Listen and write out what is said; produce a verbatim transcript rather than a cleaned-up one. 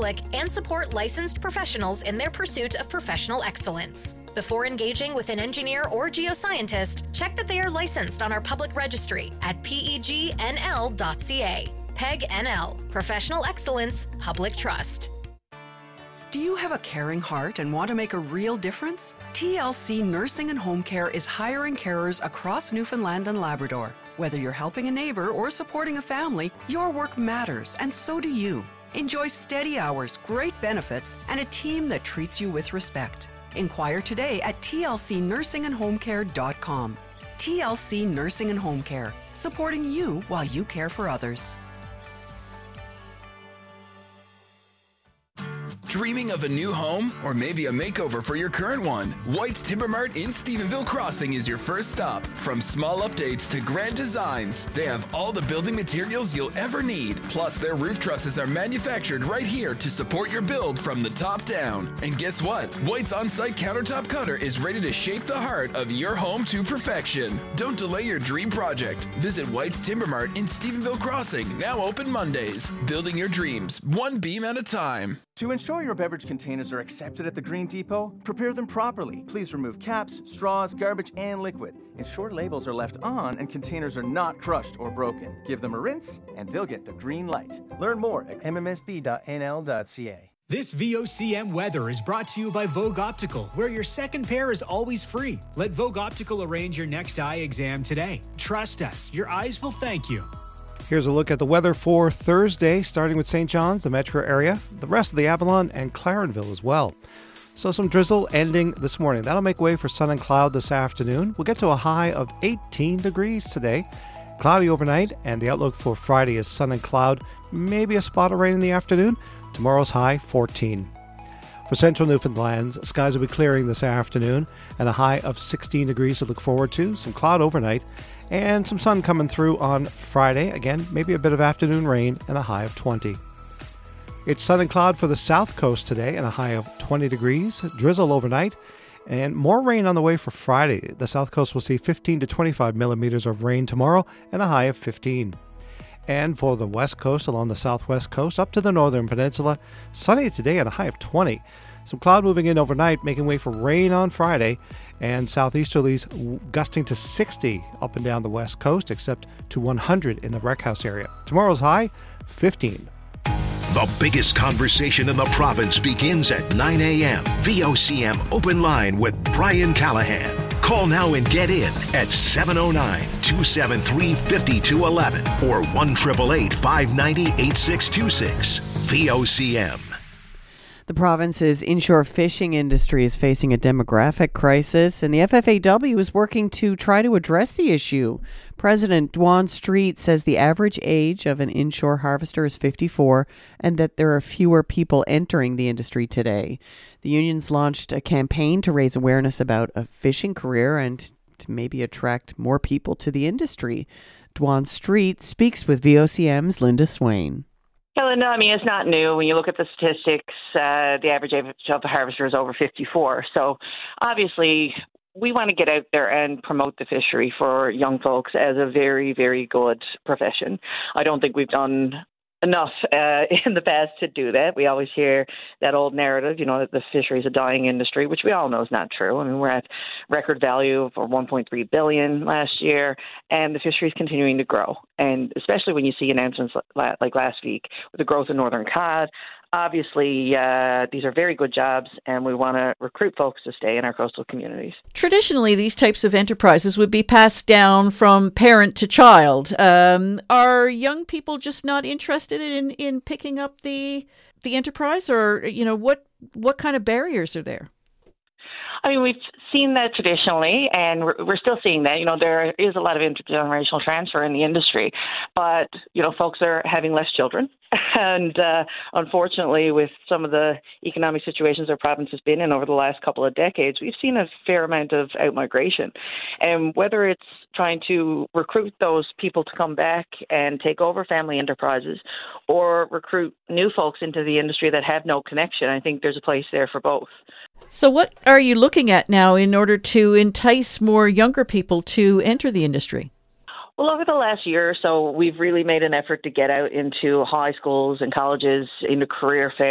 public and support licensed professionals in their pursuit of professional excellence. Before engaging with an engineer or geoscientist, check that they are licensed on our public registry at P E G N L dot C A. P E G N L, Professional Excellence, Public Trust. Do you have a caring heart and want to make a real difference? T L C Nursing and Home Care is hiring carers across Newfoundland and Labrador. Whether you're helping a neighbor or supporting a family, your work matters, and so do you. Enjoy steady hours, great benefits, and a team that treats you with respect. Inquire today at T L C nursing and home care dot com. T L C Nursing and Home Care, supporting you while you care for others. Dreaming of a new home or maybe a makeover for your current one? White's Timber Mart in Stephenville Crossing is your first stop. From small updates to grand designs, they have all the building materials you'll ever need. Plus, their roof trusses are manufactured right here to support your build from the top down. And guess what? White's on-site countertop cutter is ready to shape the heart of your home to perfection. Don't delay your dream project. Visit White's Timber Mart in Stephenville Crossing, now open Mondays. Building your dreams, one beam at a time. To ensure your beverage containers are accepted at the Green Depot, prepare them properly. Please remove caps, straws, garbage, and liquid. Ensure labels are left on and containers are not crushed or broken. Give them a rinse and they'll get the green light. Learn more at m m s b dot n l dot c a. This V O C M weather is brought to you by Vogue Optical, where your second pair is always free. Let Vogue Optical arrange your next eye exam today. Trust us, your eyes will thank you. Here's a look at the weather for Thursday, starting with Saint John's, the metro area, the rest of the Avalon, and Clarenville as well. So some drizzle ending this morning. That'll make way for sun and cloud this afternoon. We'll get to a high of eighteen degrees today. Cloudy overnight, and the outlook for Friday is sun and cloud, maybe a spot of rain in the afternoon. Tomorrow's high, fourteen. For central Newfoundland, skies will be clearing this afternoon, and a high of sixteen degrees to look forward to. Some cloud overnight, and some sun coming through on Friday. Again, maybe a bit of afternoon rain and a high of twenty. It's sun and cloud for the south coast today and a high of twenty degrees. Drizzle overnight and more rain on the way for Friday. The south coast will see fifteen to twenty-five millimeters of rain tomorrow and a high of fifteen. And for the west coast along the southwest coast up to the northern peninsula, sunny today at a high of twenty. Some cloud moving in overnight, making way for rain on Friday, and southeasterlies gusting to sixty up and down the west coast, except to one hundred in the Wreck House area. Tomorrow's high, fifteen. The biggest conversation in the province begins at nine a.m. V O C M Open Line with Brian Callahan. Call now and get in at seven oh nine, two seven three, five two one one or one eight eight eight, five nine zero, eight six two six. V O C M. The province's inshore fishing industry is facing a demographic crisis, and the F F A W is working to try to address the issue. President Dwan Street says the average age of an inshore harvester is fifty-four and that there are fewer people entering the industry today. The unions launched a campaign to raise awareness about a fishing career and to maybe attract more people to the industry. Dwan Street speaks with V O C M's Linda Swain. Well, no, I mean, it's not new. When you look at the statistics, uh, the average age of a harvester is over fifty-four. So obviously, we want to get out there and promote the fishery for young folks as a very, very good profession. I don't think we've done enough uh, in the past to do that. We always hear that old narrative, you know, that the fishery is a dying industry, which we all know is not true. I mean, we're at record value for one point three billion dollars last year, and the fishery is continuing to grow. And especially when you see announcements like last week with the growth in northern cod, obviously uh, these are very good jobs, and we want to recruit folks to stay in our coastal communities. Traditionally, these types of enterprises would be passed down from parent to child. Um, are young people just not interested in, in picking up the the enterprise, or you know what what kind of barriers are there? I mean, we've seen that traditionally, and we're, we're still seeing that. You know, there is a lot of intergenerational transfer in the industry, but, you know, folks are having less children. And uh, unfortunately, with some of the economic situations our province has been in over the last couple of decades, we've seen a fair amount of outmigration. And whether it's trying to recruit those people to come back and take over family enterprises or recruit new folks into the industry that have no connection, I think there's a place there for both. So what are you looking at now in order to entice more younger people to enter the industry? Well, over the last year or so, we've really made an effort to get out into high schools and colleges, into career fairs.